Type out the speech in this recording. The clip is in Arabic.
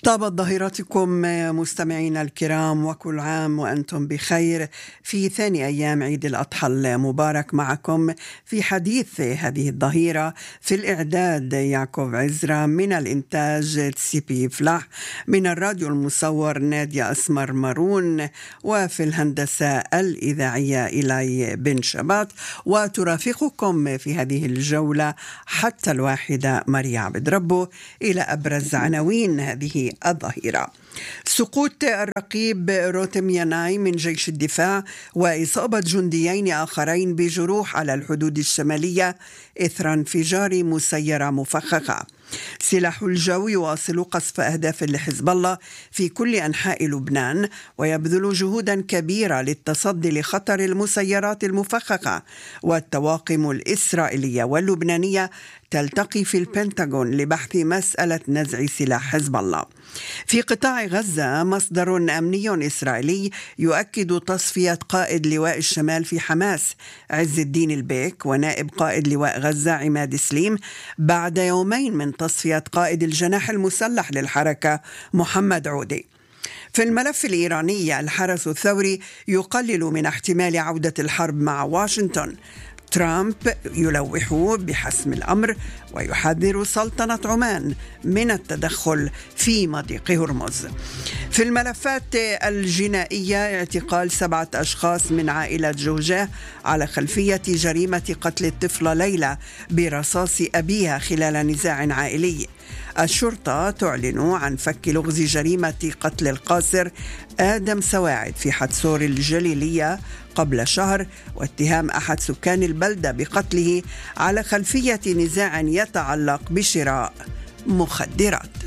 طابت ظهيرتكم مستمعينا الكرام، وكل عام وأنتم بخير في ثاني أيام عيد الأضحى المبارك. معكم في حديث هذه الظهيرة في الإعداد يعقوب عزرا، من الإنتاج تسيبي فلاح، من الراديو المصور نادية أسمر مارون، وفي الهندسة الإذاعية إلي بن شبات، وترافقكم في هذه الجولة حتى 1 ماريا عبد ربه. إلى أبرز عناوين هذه الظهيرة: سقوط الرقيب روتم ياناي من جيش الدفاع وإصابة جنديين آخرين بجروح على الحدود الشمالية إثر انفجار مسيرة مفخخة. سلاح الجو يواصل قصف أهداف لحزب الله في كل أنحاء لبنان، ويبذل جهودا كبيرة للتصدي لخطر المسيرات المفخخة. والطواقم الإسرائيلية واللبنانية تلتقي في البنتاغون لبحث مسألة نزع سلاح حزب الله. في قطاع غزة، مصدر أمني إسرائيلي يؤكد تصفية قائد لواء الشمال في حماس عز الدين البيك ونائب قائد لواء غزة عماد سليم بعد يومين من تصفية قائد الجناح المسلح للحركة محمد عودي. في الملف الإيراني، الحرس الثوري يقلل من احتمال عودة الحرب مع واشنطن. ترامب يلوح بحسم الأمر ويحذر سلطنة عمان من التدخل في مضيق هرمز. في الملفات الجنائية، اعتقال 7 أشخاص من عائلة جوجاه على خلفية جريمة قتل الطفلة ليلى برصاص أبيها خلال نزاع عائلي. الشرطة تعلن عن فك لغز جريمة قتل القاصر آدم سواعد في حتسور الجليلية قبل شهر، واتهام أحد سكان البلدة بقتله على خلفية نزاع يتعلق بشراء مخدرات.